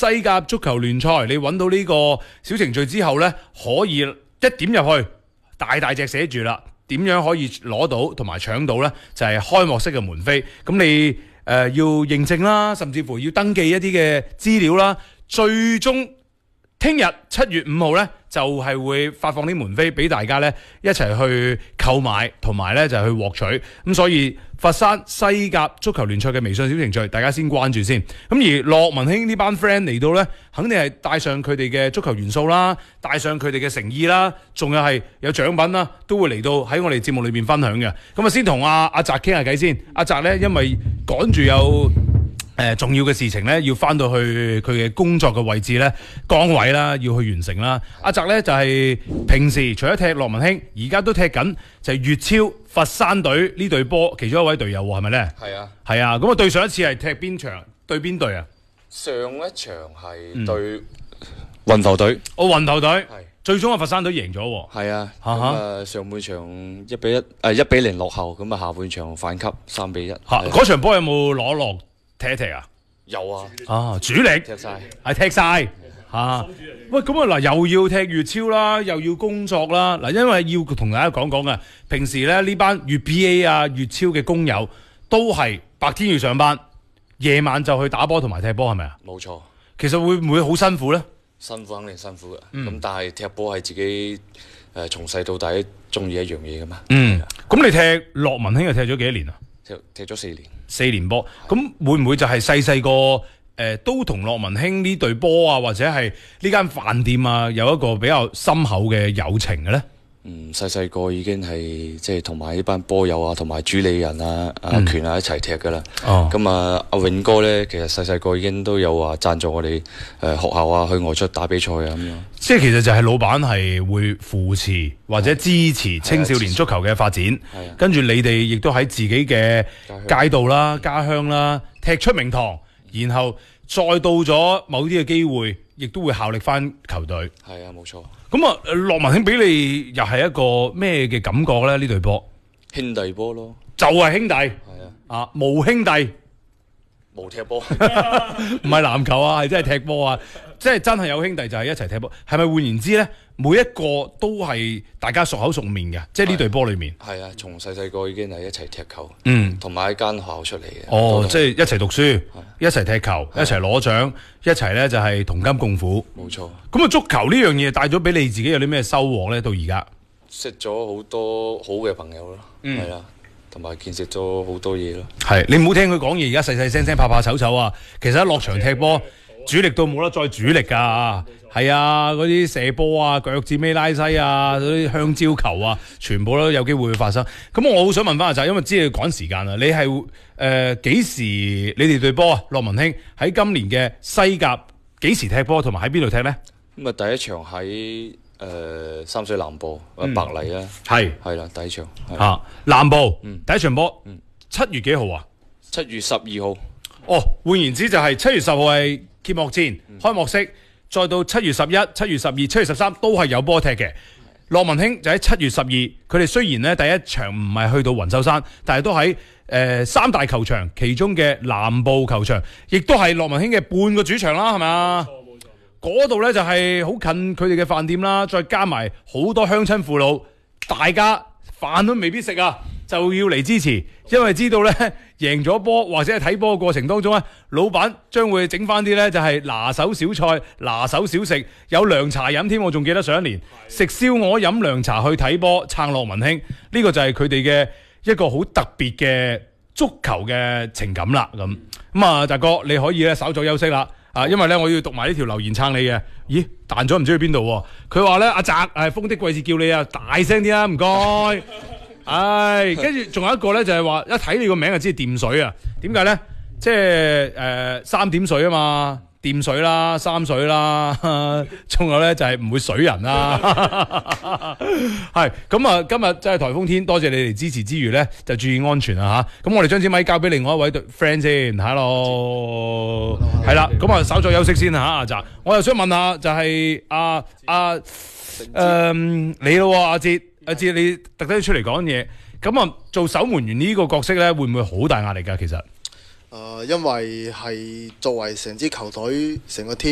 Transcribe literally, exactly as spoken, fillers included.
西甲足球聯賽，你揾到呢個小程序之後呢，可以一點入去，大大隻寫住啦，點樣可以攞到同埋搶到呢？就係、是、開幕式嘅門飛。咁你誒、呃、要認證啦，甚至乎要登記一啲嘅資料啦，最終聽日七月五號呢，就係、是、會發放啲門飛俾大家呢，一齊去購買同埋呢就係、去獲取。咁所以佛山西甲足球聯賽嘅微信小程序，大家先關注先。咁而樂文興呢班 friend 嚟到呢，肯定係帶上佢哋嘅足球元素啦，帶上佢哋嘅誠意啦，仲有係有獎品啦，都會嚟到喺我哋節目裏邊分享嘅。咁啊，先同阿阿澤傾下偈先。阿澤呢，因為趕住有誒、呃、重要嘅事情咧，要翻到去佢嘅工作嘅位置咧，崗位啦，要去完成啦。阿澤咧就係、是、平時除咗踢樂文興，而家都踢緊就係粵超佛山隊呢隊波其中一位隊友喎，係咪咧？ 係啊， 係啊。咁啊，對上一次係踢邊場？對邊隊啊？ 上一場係對雲浮隊。 哦，雲浮隊。係。最終啊，佛山隊贏咗喎。 係啊。咁啊啊，上半場一比一，誒一比零落後，咁啊下半場反級三比一。嚇！ 嗰場波有冇攞落？踢一踢啊？ 有啊！ 啊，主力踢晒， 係踢晒嚇。喂，咁啊嗱，又要踢粵超啦，又要工作啦。嗱，因為要同大家講講啊，平時咧呢班粵 P A 啊、粵超嘅工友都係白天要上班，夜晚就去打波同埋踢波，係咪啊？ 冇錯。 其實會唔會好辛苦咧？ 辛苦肯定辛苦嘅。咁、 嗯、 但係踢波係自己誒從細到大中意一樣嘢噶嘛。 嗯。咁你踢樂文興又踢咗幾多年啊？ 踢踢咗四年。 四年波，咁會唔會就係細細個誒都同樂文興呢隊波啊，或者係呢間飯店啊，有一個比較深厚嘅友情嘅咧？ 嗯，細細個已經係即係同埋呢班波友啊，同埋主理人啊、阿、嗯、權啊一齊踢噶啦。哦，咁啊，阿永哥咧，其實細細個已經都有話贊助我哋誒、呃、學校啊，去外出打比賽啊咁樣。 即係其實就係老闆係會扶持或者支持青少年足球嘅發展，跟住你哋亦都喺自己嘅街道啦、家鄉啦踢出名堂，然後再到咗某啲嘅機會，亦都會效力翻球隊。 係啊，冇錯。咁啊，樂文興俾你又係一個咩嘅感覺咧？呢隊波兄弟波咯， 就係兄弟。係啊， 啊無兄弟。 冇踢波，唔係籃球啊，係真係踢波啊！即係真係有兄弟就係一齊踢波。係咪換言之咧，每一個都係大家熟口熟面嘅？即係呢隊波裏面。 係啊，從細細個已經係一齊踢球， 嗯， 同埋一間學校出嚟嘅。 哦，即係一齊讀書，一齊踢球，一齊攞獎，一齊咧就係同甘共苦。 冇錯。咁啊，足球呢樣嘢帶咗俾你自己有啲咩收穫咧？到而家識咗好多好嘅朋友咯，係啦、嗯。同埋見識咗好多嘢咯。 係，你唔好聽佢講嘢，而家細細聲聲、怕怕醜醜啊！其實一落場踢波，主力到冇得再主力㗎。係啊，嗰啲射波啊、腳趾尾拉西啊、嗰啲香蕉球啊，全部都有機會會發生。咁我好想問翻阿澤，因為知你趕時間啊，你係誒幾時你哋隊波啊？樂文興喺今年嘅西甲幾時踢波，同埋喺邊度踢呢？ 咁啊，第一場喺誒、呃、三水南部啊、嗯、白泥啦， 係係啦，第一場啊南部， 嗯， 第一場波，嗯，七月幾號啊？ 七月十二號。 哦，換言之就係七月十號係揭幕戰、嗯、開幕式，再到七月十一、七月十二、七月十三都係有波踢嘅。樂文興就喺七月十二，佢哋雖然咧第一場唔係去到雲秀山，但係都喺誒、呃、三大球場其中嘅南部球場，亦都係樂文興嘅半個主場啦，係咪啊？嗰度咧就係好近佢哋嘅飯店啦，再加埋好多鄉親父老，大家飯都未必食啊，就要嚟支持，因為知道咧贏咗波或者係睇波嘅過程當中咧，老闆將會整翻啲咧就係拿手小菜、拿手小食，有涼茶飲添。我仲記得上一年食燒鵝飲涼茶去睇波撐樂文興，呢個就係佢哋嘅一個好特別嘅足球嘅情感啦。咁咁啊，大哥你可以咧稍作休息啦。啊，因為咧我要讀埋呢條留言撐你嘅。咦，彈咗唔知去邊度喎？佢話咧阿澤誒風的季節叫你啊，大聲啲啦，唔該。唉，跟住仲有一個咧就係話一睇你個名就知掂水啊。點解咧？即係誒三點水啊嘛，掂水啦，三水啦，仲有咧就係唔會水人啦。係咁啊，今日真係颱風天，多謝你哋支持之餘咧，就注意安全啊嚇。咁我哋將支咪交俾另外一位 friend 先 ，hello，係啦，咁啊稍作休息先嚇，阿澤，我又想問下就係阿阿誒你咯，阿哲，阿哲你特登出嚟講嘢，咁啊做守門員呢個角色咧，會唔會好大壓力㗎？其實？ 誒、呃，因為係作為成支球隊成個 team。